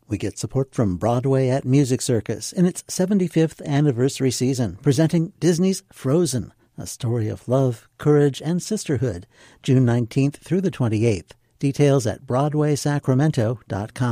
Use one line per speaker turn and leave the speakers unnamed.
We get support from Broadway at Music Circus in its 75th anniversary season, presenting Disney's Frozen, a story of love, courage, and sisterhood, June 19th through the 28th. Details at BroadwaySacramento.com.